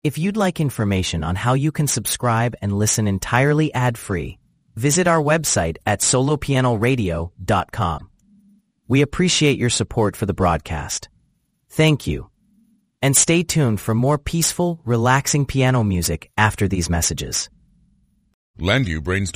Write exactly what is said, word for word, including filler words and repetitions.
If you'd like information on how you can subscribe and listen entirely ad-free, visit our website at solo piano radio dot com. We appreciate your support for the broadcast. Thank you. And stay tuned for more peaceful, relaxing piano music after these messages. LandU Brains